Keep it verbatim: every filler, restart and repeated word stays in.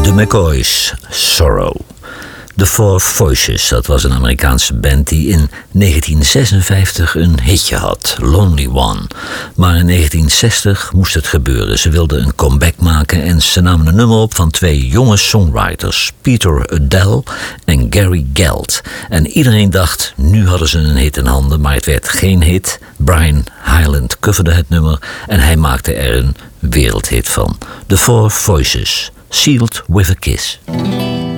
McCoys, Sorrow. The Four Voices, dat was een Amerikaanse band die in negentien zesenvijftig een hitje had, Lonely One. Maar in negentien zestig moest het gebeuren. Ze wilden een comeback maken en ze namen een nummer op van twee jonge songwriters, Peter Adele en Gary Geld. En iedereen dacht, nu hadden ze een hit in handen, maar het werd geen hit. Brian Hyland coverde het nummer en hij maakte er een wereldhit van. The Four Voices, Sealed with a Kiss.